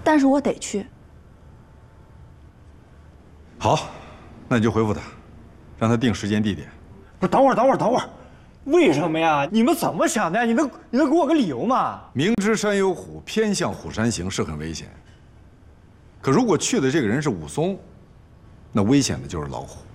但是我得去。 好，那你就回复他，让他定时间地点。 不是，等会儿，为什么呀？你们怎么想的呀？你能给我个理由吗？ 明知山有虎，偏向虎山行是很危险。可如果去的这个人是武松，那危险的就是老虎。